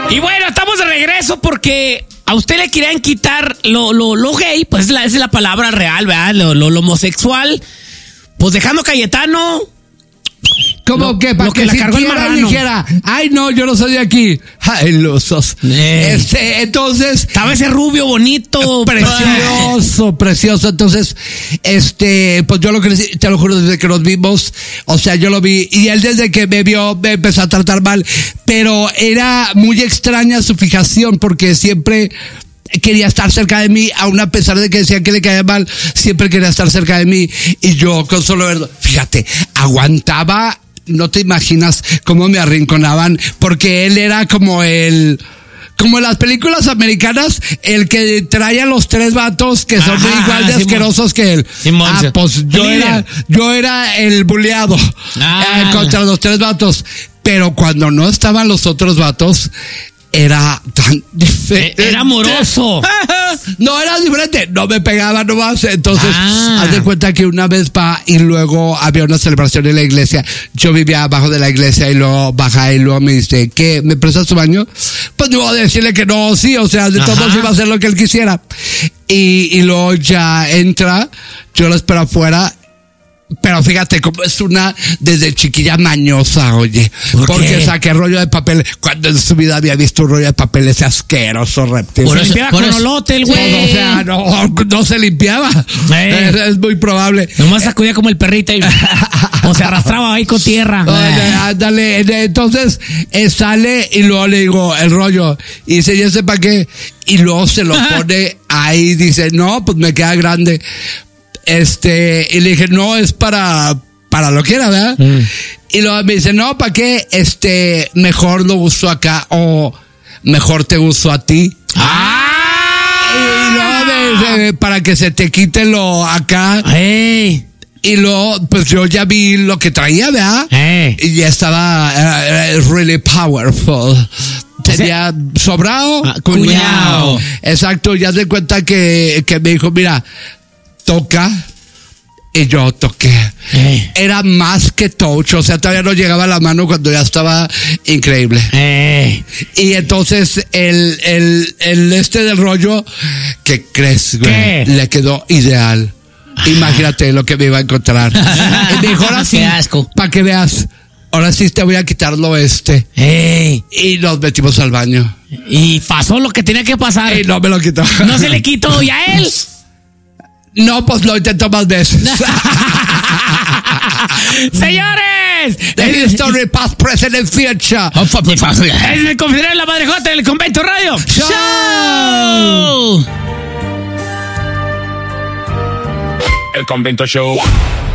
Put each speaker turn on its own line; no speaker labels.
Y bueno, estamos de regreso porque a usted le querían quitar lo gay, pues es la palabra real, ¿verdad? Lo homosexual. Pues dejando Cayetano.
Como que para que
la cargó el
sintiera y
marrano.
dijera, ay no, yo no soy de aquí. Ay, lusos. Entonces,
Estaba ese rubio bonito.
precioso. Entonces, pues yo te lo juro, desde que nos vimos, o sea, yo lo vi, y él desde que me vio, me empezó a tratar mal, pero era muy extraña su fijación, porque siempre quería estar cerca de mí, aun a pesar de que decían que le caía mal, siempre quería estar cerca de mí, y yo con solo verlo, fíjate, aguantaba. No te imaginas cómo me arrinconaban, porque él era como en las películas americanas, el que trae a los tres vatos que son igual de asquerosos que él. Pues yo era el buleado contra los tres vatos. Pero cuando no estaban los otros vatos, era tan diferente.
Era amoroso.
No, era diferente. No me pegaba nomás. Entonces, haz de cuenta que una vez va y luego había una celebración en la iglesia. Yo vivía abajo de la iglesia y luego baja y luego me dice, ¿qué? ¿Me prestas tu baño? Pues yo voy a decirle que no, sí. O sea, de todos iba a hacer lo que él quisiera. Y luego ya entra, yo lo espero afuera. Pero fíjate cómo es una desde chiquilla mañosa, oye. Porque saqué rollo de papel. Cuando en su vida había visto un rollo de papel ese asqueroso reptil.
Se limpiaba con olote el güey.
O sea, no se limpiaba. Es muy probable.
Nomás sacudía como el perrito y o se arrastraba ahí con tierra.
Ándale. Entonces sale y luego le digo el rollo. Y dice, ¿y ese para qué? Y luego se lo pone ahí. Dice, no, pues me queda grande. Y le dije, no, es para lo que era, ¿verdad? Y luego me dice, no, ¿para qué? Mejor lo uso acá o mejor te uso a ti. Y luego me dice, para que se te quite lo acá. Y luego, pues yo ya vi lo que traía, ¿verdad? Y ya estaba really powerful. Tenía sobrado, cuñado. Exacto, ya se cuenta que me dijo, mira, toca, y yo toqué. Era más que touch, o sea, todavía no llegaba a la mano cuando ya estaba increíble. Y entonces el del rollo, ¿qué crees, güey? Le quedó ideal. Imagínate lo que me iba a encontrar. Y me dijo, ahora sí, para que veas, ahora sí te voy a quitarlo Y nos metimos al baño.
Y pasó lo que tenía que pasar.
Y no me lo quitó.
No se le quitó, ¿y a él?
No, pues lo intentó más veces.
Señores,
The history, past, present and future.
Es el confidente de la Madrejota del Convento Radio Show.
El Convento Show.